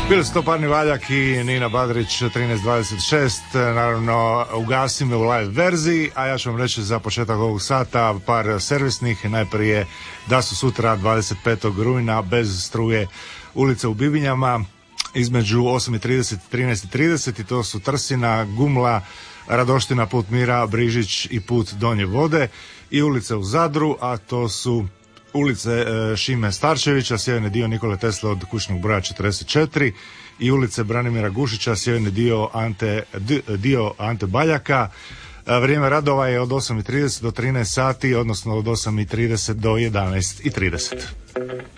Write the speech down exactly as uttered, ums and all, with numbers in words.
Bili su to Parni Valjak i Nina Badrić trinaest dvadeset šest. Naravno, ugasi me u live verziji, a ja ću vam reći za početak ovog sata par servisnih. Najprije da su sutra dvadeset petog rujna bez struje ulice u Bibinjama između osam i trideset i trinaest i trideset i to su Trsina, Gumla, Radoština, Put Mira, Brižić i Put Donje Vode, i ulice u Zadru, a to su ulice Šime Starčevića, sjeverni dio Nikole Tesle od kućnog broja četrdeset četiri, i ulice Branimira Gušića, sjeverni dio Ante, dio Ante Baljaka. Vrijeme radova je od osam i trideset do trinaest sati, odnosno od osam i trideset do jedanaest i trideset.